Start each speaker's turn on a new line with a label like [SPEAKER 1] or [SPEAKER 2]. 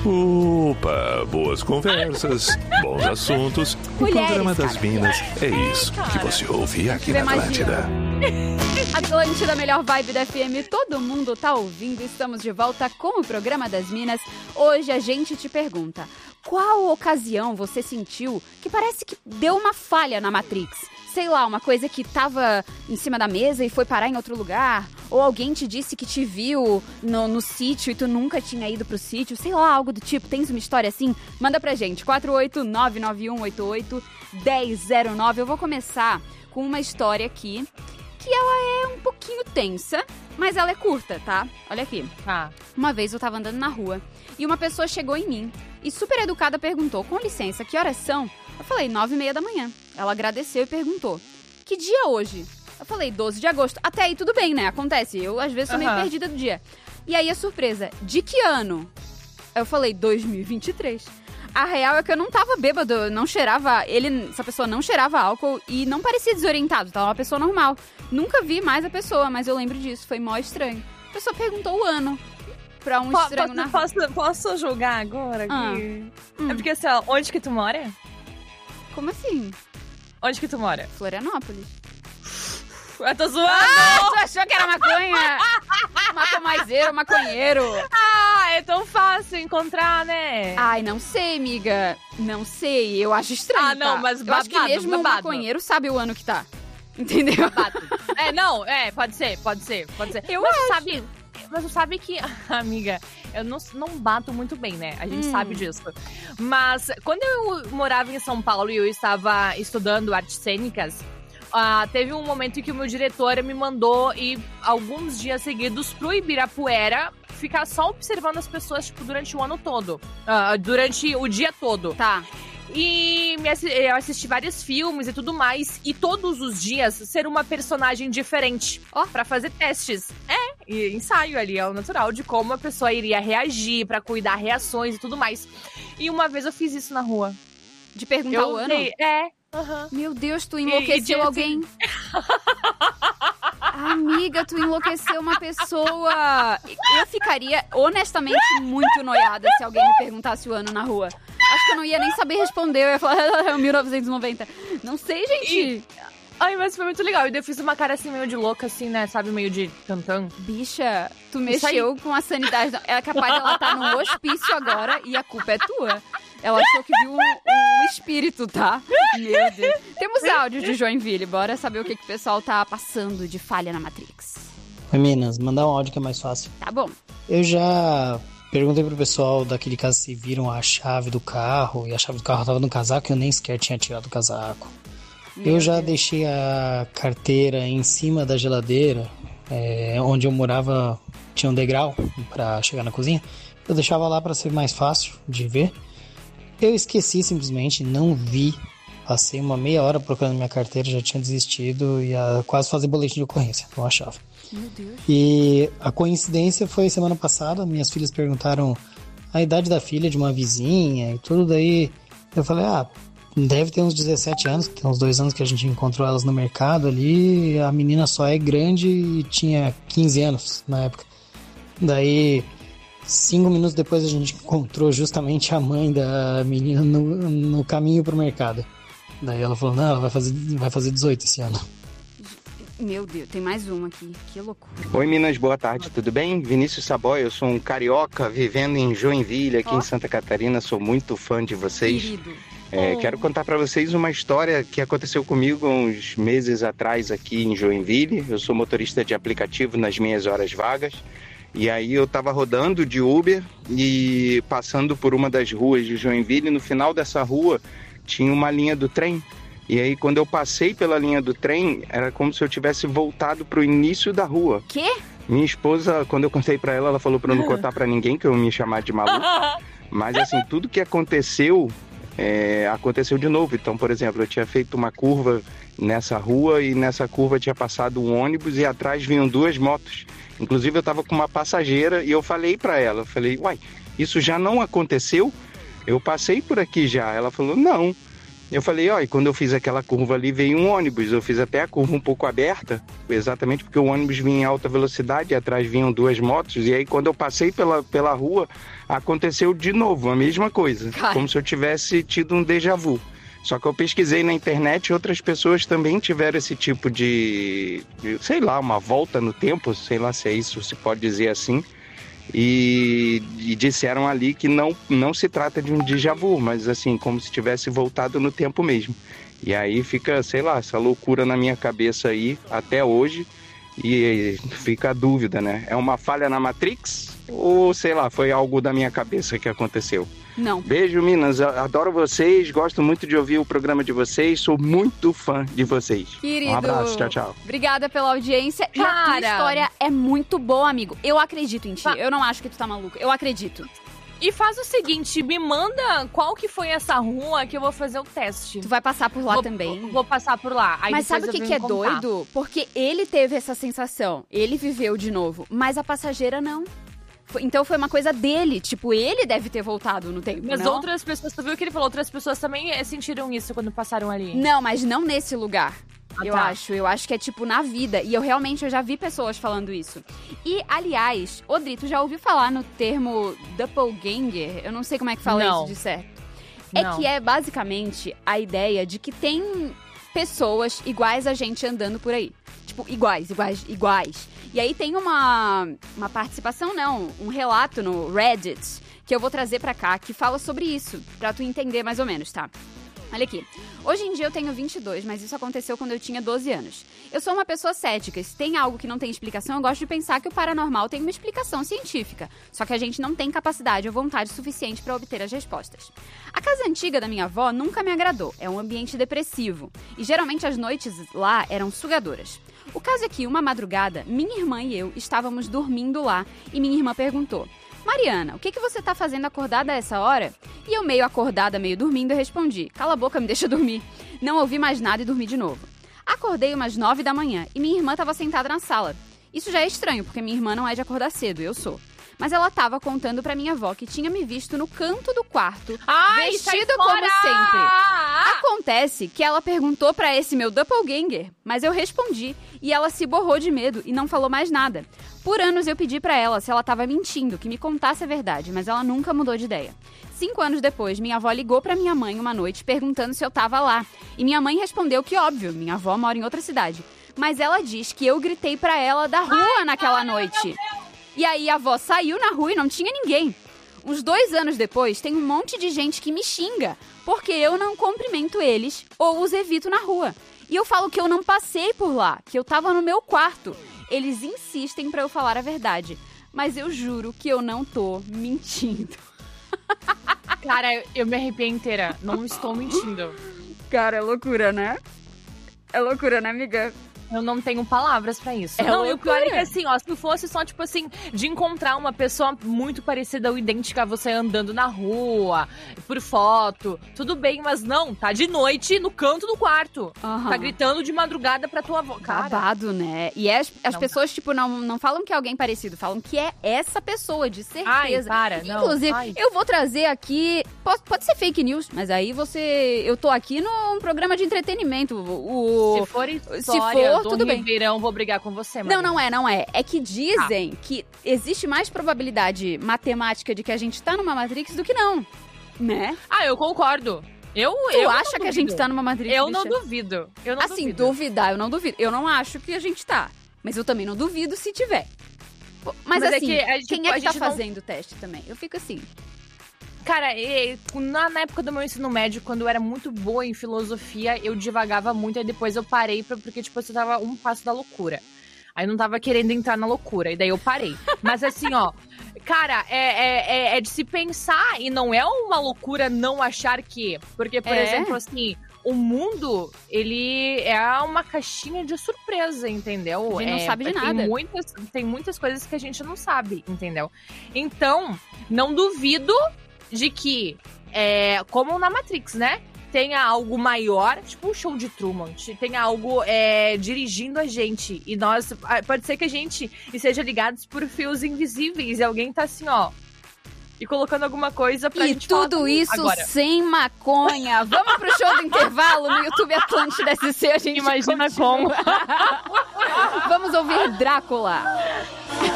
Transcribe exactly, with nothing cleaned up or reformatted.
[SPEAKER 1] Opa, boas conversas, bons assuntos. O
[SPEAKER 2] Mulheres,
[SPEAKER 1] programa das
[SPEAKER 2] cara.
[SPEAKER 1] Minas é isso que você ouve aqui
[SPEAKER 2] Você
[SPEAKER 1] na Atlântida.
[SPEAKER 2] Atlântida, melhor vibe da F M, todo mundo tá ouvindo. Estamos de volta com o programa das Minas. Hoje a gente te pergunta: qual ocasião você sentiu que parece que deu uma falha na Matrix? Sei lá, uma coisa que tava em cima da mesa e foi parar em outro lugar? Ou alguém te disse que te viu no, no sítio e tu nunca tinha ido pro sítio? Sei lá, algo do tipo. Tens uma história assim? Manda pra gente, quatro oito nove nove um oito oito um zero zero nove. Eu vou começar com uma história aqui que ela é um pouquinho tensa, mas ela é curta, tá? Olha aqui.
[SPEAKER 3] Tá.
[SPEAKER 2] Uma vez eu tava andando na rua e uma pessoa chegou em mim e super educada perguntou: com licença, que horas são? Eu falei, nove e meia da manhã. Ela agradeceu e perguntou: que dia hoje? Eu falei, doze de agosto. Até aí tudo bem, né? Acontece. Eu, às vezes, sou meio
[SPEAKER 3] Aham.
[SPEAKER 2] perdida do dia. E aí, a surpresa: de que ano? Eu falei, dois mil e vinte e três. A real é que eu não tava bêbado, eu não cheirava... Ele, essa pessoa não cheirava álcool e não parecia desorientado. Tava uma pessoa normal. Nunca vi mais a pessoa, mas eu lembro disso. Foi mó estranho. A pessoa perguntou o ano pra um
[SPEAKER 3] Po-
[SPEAKER 2] estranho na
[SPEAKER 3] posso,
[SPEAKER 2] rua.
[SPEAKER 3] posso, posso julgar agora
[SPEAKER 2] Ah.
[SPEAKER 3] aqui?
[SPEAKER 2] Hum.
[SPEAKER 3] É porque assim, ó, onde que tu mora?
[SPEAKER 2] Como assim?
[SPEAKER 3] Onde que tu mora?
[SPEAKER 2] Florianópolis.
[SPEAKER 3] Eu tô zoando!
[SPEAKER 2] Ah, tu achou que era maconha? Matomaizeiro, maconheiro.
[SPEAKER 3] Ah, é tão fácil encontrar, né?
[SPEAKER 2] Ai, não sei, amiga. Não sei, eu acho estranho,
[SPEAKER 3] Ah, não,
[SPEAKER 2] tá?
[SPEAKER 3] mas
[SPEAKER 2] Eu acho que
[SPEAKER 3] babado,
[SPEAKER 2] mesmo um
[SPEAKER 3] babado.
[SPEAKER 2] maconheiro sabe o ano que tá. Entendeu?
[SPEAKER 3] Bato. É, não, é, pode ser, pode ser, pode ser.
[SPEAKER 2] Eu
[SPEAKER 3] mas tu sabe, mas tu sabe que, amiga, eu não, não bato muito bem, né? A gente
[SPEAKER 2] Hum.
[SPEAKER 3] sabe disso. Mas quando eu morava em São Paulo e eu estava estudando artes cênicas, ah, teve um momento em que o meu diretor me mandou ir alguns dias seguidos pro Ibirapuera ficar só observando as pessoas, tipo, durante o ano todo. Ah, durante o dia todo.
[SPEAKER 2] Tá.
[SPEAKER 3] E me assi- eu assisti vários filmes e tudo mais. E todos os dias ser uma personagem diferente. Ó, pra fazer testes. É, e ensaio ali, é o natural de como a pessoa iria reagir, pra cuidar reações e tudo mais. E uma vez eu fiz isso na rua.
[SPEAKER 2] De perguntar
[SPEAKER 3] Eu
[SPEAKER 2] o ano?
[SPEAKER 3] dei- É. Aham.
[SPEAKER 2] Meu Deus, tu
[SPEAKER 3] E-
[SPEAKER 2] enlouqueceu
[SPEAKER 3] e-
[SPEAKER 2] alguém. Amiga, tu enlouqueceu uma pessoa. Eu ficaria, honestamente, muito noiada se alguém me perguntasse o ano na rua. Acho que eu não ia nem saber responder. Eu ia falar mil novecentos e noventa. Não sei, gente.
[SPEAKER 3] Ai, mas foi muito legal. E daí eu fiz uma cara assim, meio de louca, assim, né? Sabe, meio de tantã.
[SPEAKER 2] Bicha, tu
[SPEAKER 3] Isso aí.
[SPEAKER 2] mexeu com a sanidade. da- É capaz dela estar no hospício agora e a culpa é tua. Ela achou que viu um, um espírito, tá? Meu Deus. Temos áudios de Joinville. Bora saber o que, que o pessoal tá passando de falha na Matrix.
[SPEAKER 4] Oi, Minas, mandar um áudio que é mais fácil.
[SPEAKER 2] Tá bom.
[SPEAKER 4] Eu já perguntei pro pessoal daquele caso se viram a chave do carro, e a chave do carro tava no casaco e eu nem sequer tinha tirado o casaco.
[SPEAKER 2] Meu
[SPEAKER 4] eu já
[SPEAKER 2] Deus.
[SPEAKER 4] deixei a carteira em cima da geladeira, é, onde eu morava tinha um degrau pra chegar na cozinha. Eu deixava lá pra ser mais fácil de ver. Eu esqueci simplesmente, não vi. Passei uma meia hora procurando minha carteira, já tinha desistido e ia quase fazer boletim de ocorrência, não achava.
[SPEAKER 2] Meu Deus.
[SPEAKER 4] E a coincidência foi semana passada, minhas filhas perguntaram a idade da filha de uma vizinha e tudo, daí eu falei, ah, deve ter uns dezessete anos, tem uns dois anos que a gente encontrou elas no mercado ali, a menina só é grande e tinha quinze anos na época. Daí, cinco minutos depois a gente encontrou justamente a mãe da menina no, no caminho pro mercado. Daí ela falou, não, ela vai fazer, vai fazer dezoito esse ano.
[SPEAKER 2] Meu Deus, tem mais uma aqui. Que loucura.
[SPEAKER 5] Oi Minas, boa tarde, tudo bem? Vinícius Saboia, eu sou um carioca vivendo em Joinville, aqui
[SPEAKER 2] Ó.
[SPEAKER 5] em Santa Catarina, sou muito fã de vocês.
[SPEAKER 2] Querido.
[SPEAKER 5] É,
[SPEAKER 3] Oh.
[SPEAKER 5] Quero contar para vocês uma história que aconteceu comigo uns meses atrás aqui em Joinville. Eu sou motorista de aplicativo nas minhas horas vagas. E aí eu estava rodando de Uber e passando por uma das ruas de Joinville. E no final dessa rua tinha uma linha do trem. E aí quando eu passei pela linha do trem, era como se eu tivesse voltado para o início da rua.
[SPEAKER 2] Quê?
[SPEAKER 5] Minha esposa, quando eu contei para ela, ela falou para eu não contar para ninguém, que eu ia me chamar de maluco. Mas assim, tudo que aconteceu, é, aconteceu de novo. Então, por exemplo, eu tinha feito uma curva nessa rua e nessa curva tinha passado um ônibus e atrás vinham duas motos. Inclusive eu estava com uma passageira e eu falei para ela, eu falei, uai, isso já não aconteceu? Eu passei por aqui já. Ela falou, não. Eu falei, ó, e quando eu fiz aquela curva ali, veio um ônibus. Eu fiz até a curva um pouco aberta, exatamente porque o ônibus vinha em alta velocidade, e atrás vinham duas motos. E aí, quando eu passei pela, pela rua, aconteceu de novo a mesma coisa.
[SPEAKER 2] Cara.
[SPEAKER 5] Como se eu tivesse tido um déjà vu. Só que eu pesquisei na internet e outras pessoas também tiveram esse tipo de, de, sei lá, uma volta no tempo, sei lá se é isso, se pode dizer assim. E, e disseram ali que não, não se trata de um déjà vu, mas assim, como se tivesse voltado no tempo mesmo. E aí fica, sei lá, essa loucura na minha cabeça aí até hoje e fica a dúvida, né? É uma falha na Matrix ou, sei lá, foi algo da minha cabeça que aconteceu?
[SPEAKER 2] Não.
[SPEAKER 5] Beijo, Minas. Adoro vocês, gosto muito de ouvir o programa de vocês, sou muito fã de vocês.
[SPEAKER 2] Querido.
[SPEAKER 5] Um abraço, tchau, tchau.
[SPEAKER 2] Obrigada pela audiência. E a tua
[SPEAKER 3] Cara.
[SPEAKER 2] história é muito boa, amigo. Eu acredito em ti.
[SPEAKER 3] Fa-
[SPEAKER 2] Eu não acho que tu tá maluco. Eu acredito.
[SPEAKER 3] E faz o seguinte, me manda qual que foi essa rua que eu vou fazer o teste.
[SPEAKER 2] Tu vai passar por lá
[SPEAKER 3] vou,
[SPEAKER 2] também.
[SPEAKER 3] Vou passar por lá. Aí
[SPEAKER 2] Mas
[SPEAKER 3] depois
[SPEAKER 2] sabe o
[SPEAKER 3] eu
[SPEAKER 2] que,
[SPEAKER 3] venho
[SPEAKER 2] que é
[SPEAKER 3] contar.
[SPEAKER 2] doido? Porque ele teve essa sensação. Ele viveu de novo. Mas a passageira não. Foi- Então foi uma coisa dele. Tipo, ele deve ter voltado no tempo,
[SPEAKER 3] Mas
[SPEAKER 2] não?
[SPEAKER 3] outras pessoas, tu viu o que ele falou? Outras pessoas também eh, sentiram isso quando passaram ali.
[SPEAKER 2] Não, mas não nesse lugar.
[SPEAKER 3] Ah,
[SPEAKER 2] eu
[SPEAKER 3] tá.
[SPEAKER 2] acho. Eu acho que é tipo na vida. E eu realmente eu já vi pessoas falando isso. E, aliás, Odri, tu já ouviu falar no termo doppelganger? Eu não sei como é que fala
[SPEAKER 3] Não.
[SPEAKER 2] isso de certo. É
[SPEAKER 3] Não.
[SPEAKER 2] que é basicamente a ideia de que tem pessoas iguais a gente andando por aí. Tipo, iguais, iguais, iguais. E aí tem uma, uma participação, não, um relato no Reddit que eu vou trazer pra cá que fala sobre isso, pra tu entender mais ou menos, tá? Olha aqui. Hoje em dia eu tenho vinte e dois, mas isso aconteceu quando eu tinha doze anos. Eu sou uma pessoa cética. Se tem algo que não tem explicação, eu gosto de pensar que o paranormal tem uma explicação científica. Só que a gente não tem capacidade ou vontade suficiente para obter as respostas. A casa antiga da minha avó nunca me agradou. É um ambiente depressivo. E geralmente as noites lá eram sugadoras. O caso é que, uma madrugada, minha irmã e eu estávamos dormindo lá e minha irmã perguntou: Mariana, o que, que você tá fazendo acordada a essa hora? E eu, meio acordada, meio dormindo, eu respondi: cala a boca, me deixa dormir. Não ouvi mais nada e dormi de novo. Acordei umas nove da manhã e minha irmã estava sentada na sala. Isso já é estranho, porque minha irmã não é de acordar cedo, eu sou. Mas ela estava contando pra minha avó que tinha me visto no canto do quarto,
[SPEAKER 3] Ai,
[SPEAKER 2] vestido
[SPEAKER 3] sai
[SPEAKER 2] como
[SPEAKER 3] fora!
[SPEAKER 2] sempre.
[SPEAKER 3] Ah!
[SPEAKER 2] Acontece que ela perguntou pra esse meu doppelganger, mas eu respondi e ela se borrou de medo e não falou mais nada. Por anos eu pedi pra ela se ela tava mentindo, que me contasse a verdade, mas ela nunca mudou de ideia. Cinco anos depois, minha avó ligou pra minha mãe uma noite perguntando se eu tava lá. E minha mãe respondeu que, óbvio, minha avó mora em outra cidade. Mas ela diz que eu gritei pra ela da rua naquela noite. E aí a avó saiu na rua e não tinha ninguém. Uns dois anos depois, tem um monte de gente que me xinga, porque eu não cumprimento eles ou os evito na rua. E eu falo que eu não passei por lá, que eu tava no meu quarto. Eles insistem pra eu falar a verdade, mas eu juro que eu não tô mentindo.
[SPEAKER 3] Cara, eu me arrepiei inteira. Não estou mentindo.
[SPEAKER 2] Cara, é loucura, né? É loucura, né, amiga?
[SPEAKER 3] Eu não tenho palavras pra isso.
[SPEAKER 2] É
[SPEAKER 3] não, e o pior é
[SPEAKER 2] loucura.
[SPEAKER 3] que assim, ó, se fosse só, tipo assim, de encontrar uma pessoa muito parecida ou idêntica a você andando na rua, por foto, tudo bem, mas não, tá de noite no canto do quarto.
[SPEAKER 2] Aham.
[SPEAKER 3] Tá gritando de madrugada pra tua avó. Cara,
[SPEAKER 2] Babado, né? E as, as
[SPEAKER 3] Não
[SPEAKER 2] pessoas, tipo, não, não falam que é alguém parecido, falam que é essa pessoa, de
[SPEAKER 3] ai,
[SPEAKER 2] certeza.
[SPEAKER 3] para, não.
[SPEAKER 2] Inclusive,
[SPEAKER 3] Ai.
[SPEAKER 2] eu vou trazer aqui. Pode, pode ser fake news, mas aí você. Eu tô aqui num programa de entretenimento. O,
[SPEAKER 3] Se for história
[SPEAKER 2] se for,
[SPEAKER 3] do
[SPEAKER 2] tudo bem.
[SPEAKER 3] Ribeirão, vou brigar com você,
[SPEAKER 2] Não,
[SPEAKER 3] Marina.
[SPEAKER 2] não é, não é. É que dizem que existe mais probabilidade matemática de que a gente tá numa Matrix do que não. Né?
[SPEAKER 3] Ah, eu concordo. Eu,
[SPEAKER 2] Tu
[SPEAKER 3] eu
[SPEAKER 2] acha
[SPEAKER 3] não
[SPEAKER 2] que a gente
[SPEAKER 3] duvido.
[SPEAKER 2] tá numa Matrix?
[SPEAKER 3] Eu não
[SPEAKER 2] bicha?
[SPEAKER 3] duvido. Eu não
[SPEAKER 2] Assim,
[SPEAKER 3] duvido.
[SPEAKER 2] duvidar, eu não duvido. Eu não acho que a gente tá. Mas eu também não duvido se tiver. Pô, Mas,
[SPEAKER 3] Mas é
[SPEAKER 2] assim,
[SPEAKER 3] que a gente-
[SPEAKER 2] quem é
[SPEAKER 3] a
[SPEAKER 2] que tá
[SPEAKER 3] gente não-
[SPEAKER 2] fazendo o teste também? Eu fico assim.
[SPEAKER 3] Cara, e- na, na época do meu ensino médio, quando eu era muito boa em filosofia, eu divagava muito, aí depois eu parei, pra, porque, tipo, eu tava um passo da loucura. Aí eu não tava querendo entrar na loucura, e daí eu parei. Mas assim, ó, cara, é, é, é- é de se pensar, e não é uma loucura não achar que... Porque, por
[SPEAKER 2] É.
[SPEAKER 3] exemplo, assim, o mundo, ele é uma caixinha de surpresa, entendeu?
[SPEAKER 2] A gente não
[SPEAKER 3] É,
[SPEAKER 2] sabe de
[SPEAKER 3] tem
[SPEAKER 2] nada.
[SPEAKER 3] Muitas, tem muitas coisas que a gente não sabe, entendeu? Então, não duvido de que, é, como na Matrix, né? Tenha algo maior, tipo o show de Truman, tenha algo é, dirigindo a gente. E nós, pode ser que a gente esteja ligados por fios invisíveis e alguém tá assim, ó, e colocando alguma coisa pra
[SPEAKER 2] E
[SPEAKER 3] gente falar
[SPEAKER 2] tudo isso
[SPEAKER 3] agora.
[SPEAKER 2] sem maconha. Vamos pro show do intervalo no YouTube Atlântida S C, a gente
[SPEAKER 3] Imagina
[SPEAKER 2] continua.
[SPEAKER 3] como.
[SPEAKER 2] Vamos ouvir Drácula.